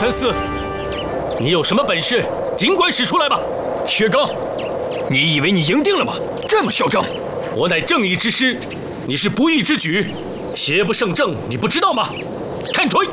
234，你有什么本事，尽管使出来吧！ 薛刚，你以为你赢定了吗？这么嚣张！ 我乃正义之师，你是不义之举，邪不胜正，你不知道吗？看锤！